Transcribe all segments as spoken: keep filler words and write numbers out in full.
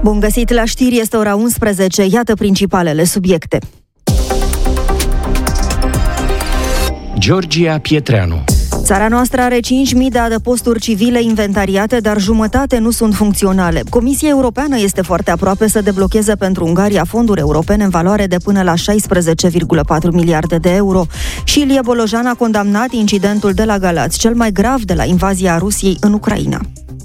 Bun găsit la știri, este ora unsprezece, iată principalele subiecte. Georgia Pietreanu. Țara noastră are cinci mii de adăposturi civile inventariate, dar jumătate nu sunt funcționale. Comisia Europeană este foarte aproape să deblocheze pentru Ungaria fonduri europene în valoare de până la șaisprezece virgulă patru miliarde de euro. Și Ilie Bolojan a condamnat incidentul de la Galați, cel mai grav de la invazia Rusiei în Ucraina.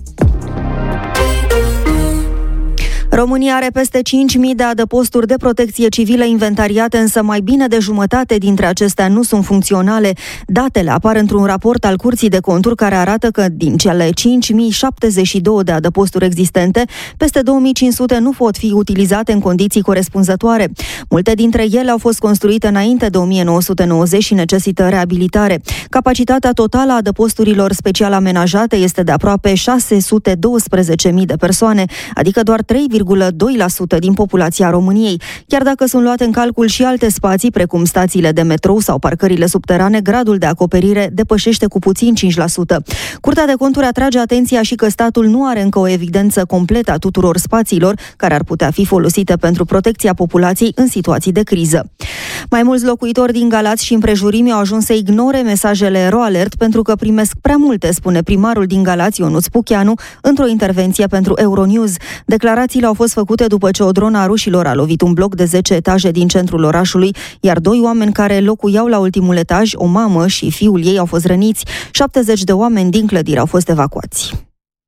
România are peste cinci mii de adăposturi de protecție civilă inventariate, însă mai bine de jumătate dintre acestea nu sunt funcționale. Datele apar într-un raport al Curții de Conturi care arată că din cele cinci mii șaptezeci și doi de adăposturi existente, peste două mii cinci sute nu pot fi utilizate în condiții corespunzătoare. Multe dintre ele au fost construite înainte de o mie nouă sute nouăzeci și necesită reabilitare. Capacitatea totală a adăposturilor special amenajate este de aproape șase sute doisprezece mii de persoane, adică doar trei virgulă doi la sută din populația României. Chiar dacă sunt luate în calcul și alte spații, precum stațiile de metrou sau parcările subterane, gradul de acoperire depășește cu puțin cinci la sută. Curtea de Conturi atrage atenția și că statul nu are încă o evidență completă a tuturor spațiilor care ar putea fi folosite pentru protecția populației în situații de criză. Mai mulți locuitori din Galați și împrejurimi au ajuns să ignore mesajele RoAlert pentru că primesc prea multe, spune primarul din Galați, Ionuț Pucheanu, într-o intervenție pentru Euronews. Declarațiile au fost făcute după ce o dronă a rușilor a lovit un bloc de zece etaje din centrul orașului, iar doi oameni care locuiau la ultimul etaj, o mamă și fiul ei, au fost răniți. șaptezeci de oameni din clădire au fost evacuați.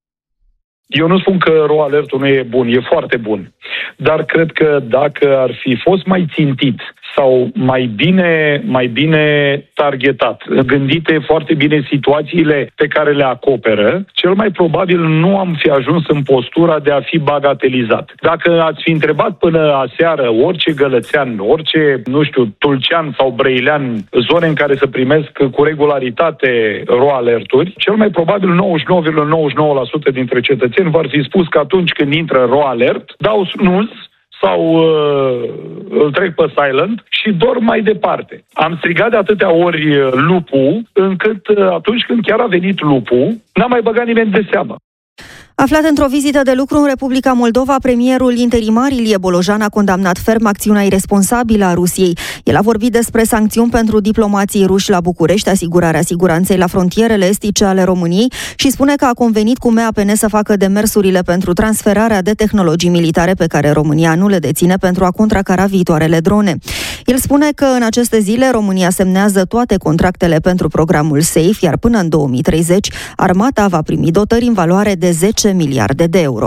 Eu nu spun că RoAlert-ul nu e bun, e foarte bun. Dar cred că dacă ar fi fost mai țintit sau mai bine, mai bine targetat, gândite foarte bine situațiile pe care le acoperă, cel mai probabil nu am fi ajuns în postura de a fi bagatelizat. Dacă ați fi întrebat până aseară orice gălățean, orice, nu știu, tulcean sau breilean, zone în care să primesc cu regularitate RoAlert-uri, cel mai probabil nouăzeci și nouă virgulă nouăzeci și nouă la sută dintre cetățeni v-ar fi spus că atunci când intră RoAlert, dau snooze sau uh, îl trec pe silent și dorm mai departe. Am strigat de atâtea ori lupul, încât uh, atunci când chiar a venit lupul, n-a mai băgat nimeni de seamă. Aflat într-o vizită de lucru în Republica Moldova, premierul interimar Ilie Bolojan a condamnat ferm acțiunea iresponsabilă a Rusiei. El a vorbit despre sancțiuni pentru diplomații ruși la București, asigurarea siguranței la frontierele estice ale României și spune că a convenit cu M A P N să facă demersurile pentru transferarea de tehnologii militare pe care România nu le deține pentru a contracara viitoarele drone. El spune că în aceste zile România semnează toate contractele pentru programul SAFE, iar până în două mii treizeci armata va primi dotări în valoare de zece miliarde de euro.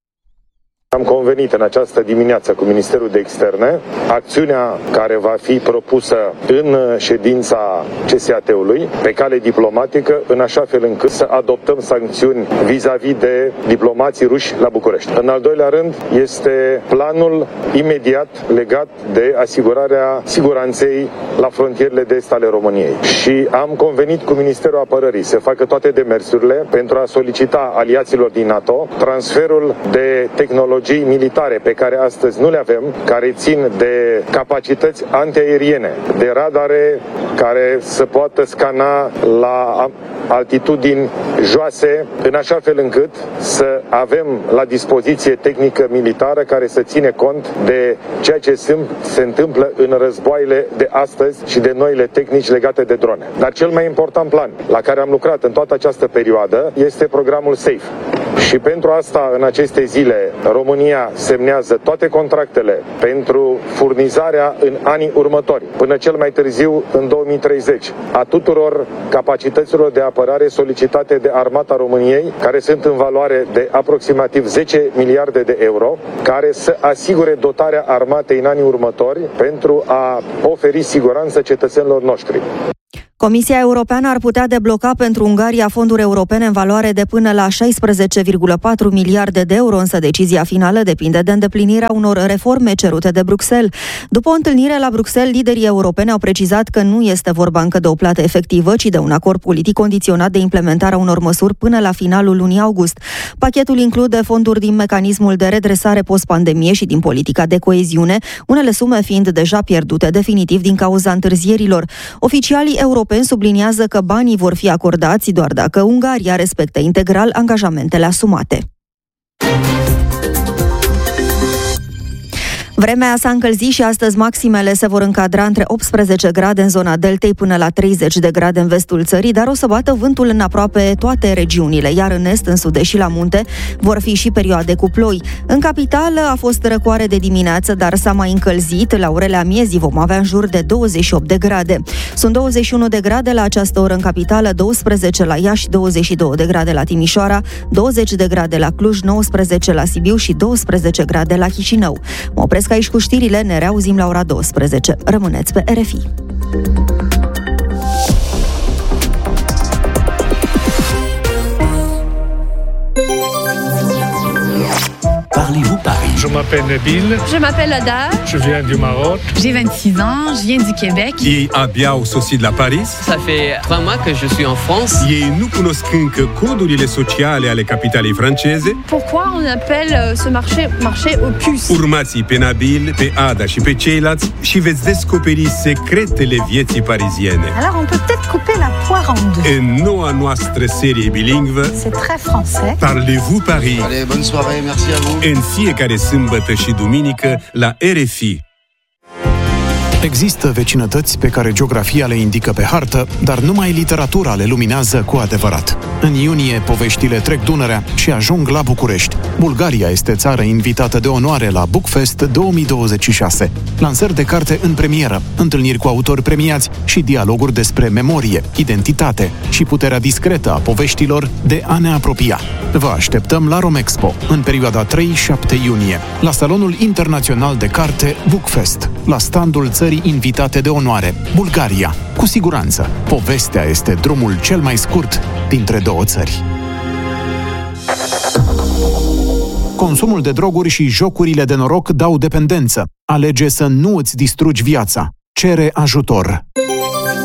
Am convenit în această dimineață cu Ministerul de Externe acțiunea care va fi propusă în ședința C S A T-ului pe cale diplomatică, în așa fel încât să adoptăm sancțiuni vis-a-vis de diplomații ruși la București. În al doilea rând este planul imediat legat de asigurarea siguranței la frontierele de est ale României. Și am convenit cu Ministerul Apărării să facă toate demersurile pentru a solicita aliaților din NATO transferul de tehnologii militare pe care astăzi nu le avem, care țin de capacități antiaeriene, de radare care să poată scana la altitudini joase, în așa fel încât să avem la dispoziție tehnică militară care să ține cont de ceea ce se întâmplă în războaiele de astăzi și de noile tehnici legate de drone. Dar cel mai important plan la care am lucrat în toată această perioadă este programul SAFE. Și pentru asta, în aceste zile, România semnează toate contractele pentru furnizarea în anii următori, până cel mai târziu în două mii treizeci, a tuturor capacităților de apărare solicitate de Armata României, care sunt în valoare de aproximativ zece miliarde de euro, care să asigure dotarea armatei în anii următori pentru a oferi siguranță cetățenilor noștri. Comisia Europeană ar putea debloca pentru Ungaria fonduri europene în valoare de până la șaisprezece virgulă patru miliarde de euro, însă decizia finală depinde de îndeplinirea unor reforme cerute de Bruxelles. După o întâlnire la Bruxelles, liderii europeni au precizat că nu este vorba încă de o plată efectivă, ci de un acord politic condiționat de implementarea unor măsuri până la finalul lunii august. Pachetul include fonduri din mecanismul de redresare post-pandemie și din politica de coeziune, unele sume fiind deja pierdute definitiv din cauza întârzierilor. Oficialii europeni subliniază că banii vor fi acordați doar dacă Ungaria respectă integral angajamentele asumate. Vremea s-a încălzit și astăzi maximele se vor încadra între optsprezece grade în zona deltei până la treizeci de grade în vestul țării, dar o să bată vântul în aproape toate regiunile, iar în est, în sud și la munte vor fi și perioade cu ploi. În capitală a fost răcoare de dimineață, dar s-a mai încălzit. La orele miezii vom avea în jur de douăzeci și opt de grade. Sunt douăzeci și unu de grade la această oră în capitală, douăsprezece la Iași, douăzeci și două de grade la Timișoara, douăzeci de grade la Cluj, nouăsprezece la Sibiu și douăsprezece grade la Chișinău. Mă opresc aici cu știrile, ne reauzim la ora douăsprezece. Rămâneți pe R F I. Parlez-vous Paris? Je m'appelle Nabil. Je m'appelle Ada. Je viens du Maroc. J'ai vingt-six ans, je viens du Québec. Ei abia au sosit la Paris. Ça fait trois mois que je suis en France. Ei nu cunosc încă codurile sociale ale capitalei franceze. Pourquoi on appelle ce marché marché aux puces? Urmați pe Nabil, pe Ada și pe ceilalți și veți descoperi secretele vieții pariziene. Alors on peut peut-être couper la poire en deux. În noua noastră serie bilingvă, c'est très français. Parlez-vous Paris? Allez, bonne soirée, merci à vous. În fiecare sâmbătă și duminică la R F I. Există vecinătăți pe care geografia le indică pe hartă, dar numai literatura le luminează cu adevărat. În iunie, poveștile trec Dunărea și ajung la București. Bulgaria este țară invitată de onoare la Bookfest două mii douăzeci și șase. Lansări de carte în premieră, întâlniri cu autori premiați și dialoguri despre memorie, identitate și puterea discretă a poveștilor de a ne apropia. Vă așteptăm la Romexpo, în perioada trei șapte iunie, la Salonul Internațional de Carte Bookfest, la standul țării invitate de onoare, Bulgaria. Cu siguranță, povestea este drumul cel mai scurt dintre două țări. Consumul de droguri și jocurile de noroc dau dependență. Alege să nu îți distrugi viața. Cere ajutor.